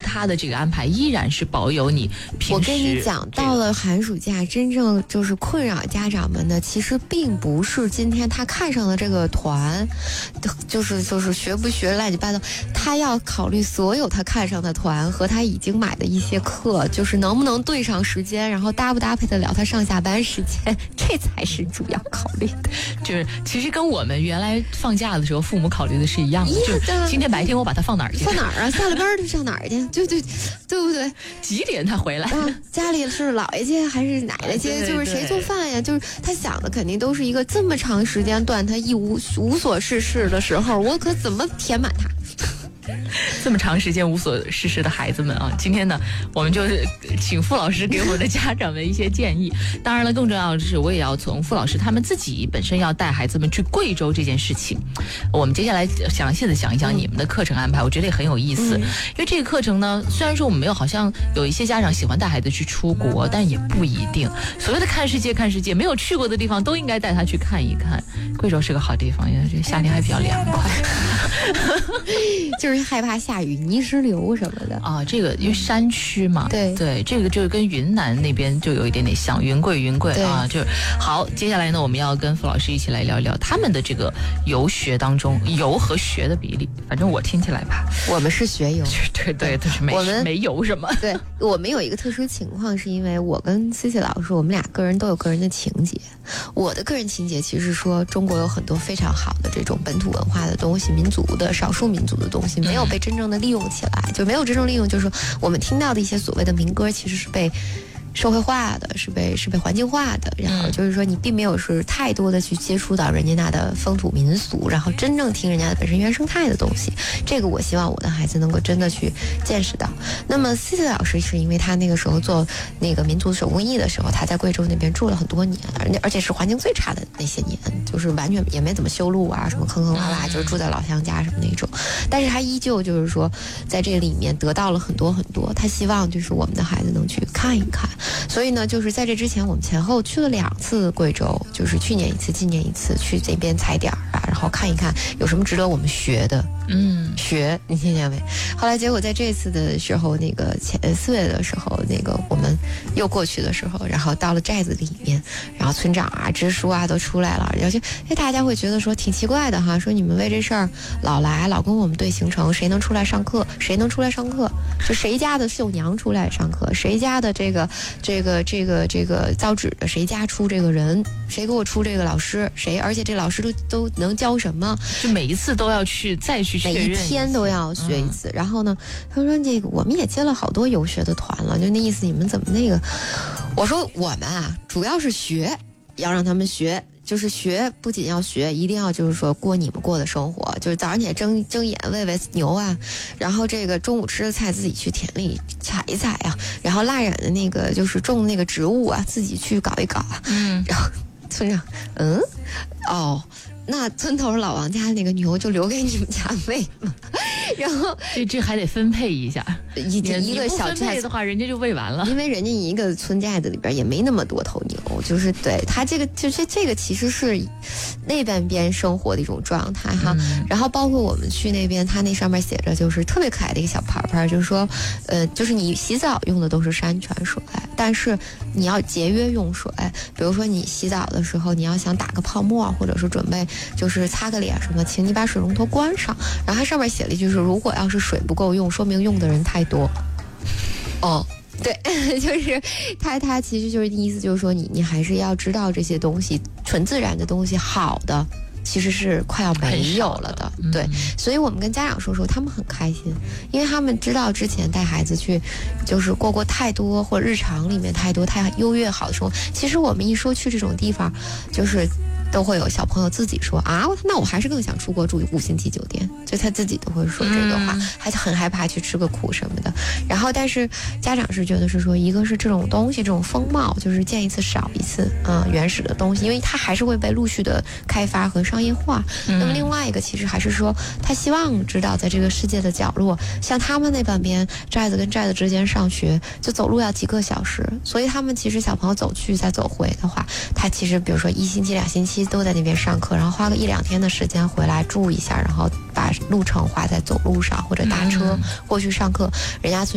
他的这个安排依然是保有你平时。 我跟你讲，到了寒暑假，真正就是困扰家长们的，其实并不是今天他看上的这个团，就是学不学乱七八糟，他要考虑所有他看上的团和他已经买的一些课，就是能不能对上时间，然后搭不搭配得了他上下班时间，这才是主要考虑的。 就是其实跟我们原来放假的时候，父母考虑的是一样的。就是今天白天我把他放哪儿去？ 放哪儿啊？下了班他上哪儿去？对不对？ 几点他回来？ 家里是姥爷家还是奶奶家？就是谁做饭呀？就是他想的肯定都是一个这么长时间段，他无所事事的时候，我可怎么填满他？ 这么长时间无所事事的孩子们啊，今天呢，我们就是请傅老师给我们的家长们一些建议。当然了，更重要的是，我也要从傅老师他们自己本身要带孩子们去贵州这件事情，我们接下来详细的讲一讲你们的课程安排，我觉得也很有意思。因为这个课程呢，虽然说我们没有，好像有一些家长喜欢带孩子去出国，但也不一定。所谓的看世界，没有去过的地方都应该带他去看一看。贵州是个好地方，因为这夏天还比较凉快。 就是害怕下雨、泥石流什么的啊，这个因为山区嘛， 对， 这个就跟云南那边就有一点点像，云贵啊，就是好。接下来呢，我们要跟傅老师一起来聊聊他们的这个游学当中游和学的比例。反正我听起来吧， 我们是学游， 对，但是没游什么。 对，我们有一个特殊情况，是因为我跟思琪老师，我们俩个人都有个人的情节。我的个人情节其实说，中国有很多非常好的这种本土文化的东西，民族的少数民族的东西没有被真正的利用起来，就没有真正利用，就是说我们听到的一些所谓的民歌，其实是被社会化的，是被环境化的，然后就是说你并没有是太多的去接触到人家那的风土民俗，然后真正听人家的本身原生态的东西。这个我希望我的孩子能够真的去见识到。那么思思老师是因为他那个时候做那个民族手工艺的时候，他在贵州那边住了很多年，而且是环境最差的那些年，就是完全也没怎么修路啊，什么坑坑洼洼，就是住在老乡家什么那种。但是他依旧就是说在这里面得到了很多很多，他希望就是我们的孩子能去看一看。所以呢，就是在这之前，我们前后去了2次贵州，就是去年一次，今年一次，去这边踩点啊，然后看一看有什么值得我们学的。学，你听见没？后来结果在这次的时候，那个4月的时候，那个我们又过去的时候，然后到了寨子里面，然后村长啊、支书啊都出来了，然后大家会觉得说挺奇怪的哈，说你们为这事儿老跟我们对行程，谁能出来上课？就谁家的绣娘出来上课？谁家的这个造纸的，谁家出这个人？谁给我出这个老师？谁？而且这老师都能教什么？ 就每一次都要再去确认， 每一天都要学一次。然后呢，他说这个我们也接了好多游学的团了，就那意思，你们怎么那个？我说我们啊，主要是学，要让他们学。就是学，不仅要学，一定要就是说过你们过的生活，就是早上起来睁眼喂牛啊，然后这个中午吃的菜自己去田里采一采啊，然后蜡染的那个就是种那个植物啊，自己去搞一搞啊。然后村长，那村头老王家那个牛就留给你们家喂嘛，然后这还得分配一下， 一个小寨子的话，人家就喂完了， 因为人家一个村寨子里边也没那么多头牛，就是对他这个就是这个其实是那边生活的一种状态哈。然后包括我们去那边，他那上面写着就是特别可爱的一个小牌牌，就是说就是你洗澡用的都是山泉水，但是你要节约用水，比如说你洗澡的时候，你要想打个泡沫，或者是准备就是擦个脸什么，请你把水龙头关上。然后它上面写了一句是，如果要是水不够用，说明用的人太多。对，就是他其实就是意思就是说你还是要知道这些东西，纯自然的东西好的其实是快要没有了的。对，所以我们跟家长说，他们很开心，因为他们知道之前带孩子去就是过太多，或者日常里面太多太优越好的生活。其实我们一说去这种地方，就是都会有小朋友自己说啊，那我还是更想出国住5星级酒店，就他自己都会说这个话，还很害怕去吃个苦什么的。然后但是家长是觉得是说，一个是这种东西这种风貌，就是见一次少一次原始的东西，因为它还是会被陆续的开发和商业化。那么另外一个其实还是说，他希望知道在这个世界的角落，像他们那半边寨子跟寨子之间上学就走路要几个小时，所以他们其实小朋友走去再走回的话，他其实比如说1星期2星期都在那边上课，然后花个1-2天的时间回来住一下，然后把路程花在走路上或者打车过去上课，人家